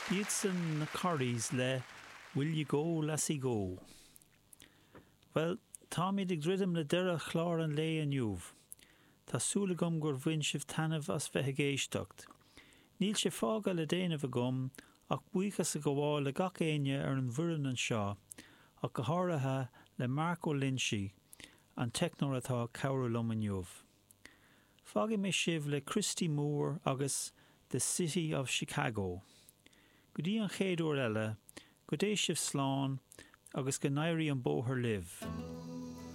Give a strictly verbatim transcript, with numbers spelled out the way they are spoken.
Iad san na corries le Will You Go, Lassie Go? Well, tá míad ag ddridim na deire chlár an lé aniuh. Tá súlagam gur bhain sibh tainmh as bheith géisteacht. Níl sé fága le déanamh agam ach buchas a go bháil le gach éine ar an bhuireann an seo ach go háirithe le Marco Lindsay an technor atá cabhrú liom aniuh. Fágim mé sibh le Christy Moore agus The City of Chicago. Go dtí an chéadúir eile, go dté sibh sláán agus go n-éirí an bóthar libh.